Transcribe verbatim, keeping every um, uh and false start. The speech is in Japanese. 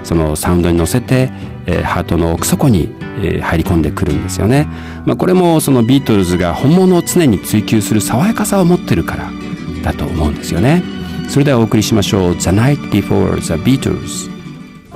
そのサウンドに乗せて、えー、ハートの奥底に、えー、入り込んでくるんですよね。まあ、これもそのビートルズが本物を常に追求する爽やかさを持ってるからだと思うんですよね。それではお送りしましょう。 The Night Before the Beatles。